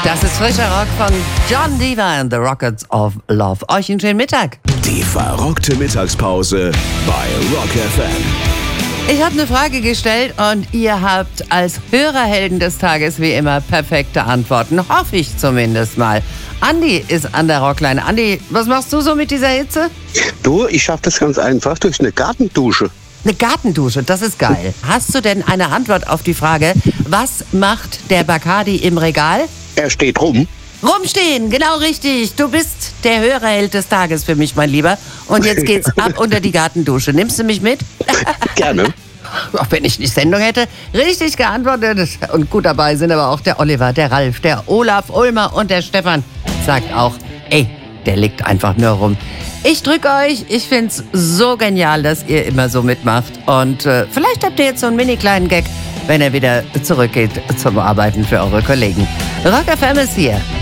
Das ist frischer Rock von John Diva and the Rockets of Love. Euch einen schönen Mittag. Die verrockte Mittagspause bei Rock FM. Ich habe eine Frage gestellt und ihr habt als Hörerhelden des Tages wie immer perfekte Antworten. Hoffe ich zumindest mal. Andi ist an der Rockline. Andi, was machst du so mit dieser Hitze? Du, ich schaffe das ganz einfach durch eine Gartendusche. Eine Gartendusche, das ist geil. Hast du denn eine Antwort auf die Frage, was macht der Bacardi im Regal? Er steht rum. Rumstehen, genau richtig. Du bist der Hörerheld des Tages für mich, mein Lieber. Und jetzt geht's ab unter die Gartendusche. Nimmst du mich mit? Gerne. Auch wenn ich die Sendung hätte, richtig geantwortet. Und gut dabei sind aber auch der Oliver, der Ralf, der Olaf, Ulmer und der Stefan. Sagt auch, ey, der liegt einfach nur rum. Ich drücke euch, ich find's so genial, dass ihr immer so mitmacht. Und vielleicht habt ihr jetzt so einen mini-kleinen Gag, wenn er wieder zurückgeht zum Arbeiten für eure Kollegen. Rock FM ist hier.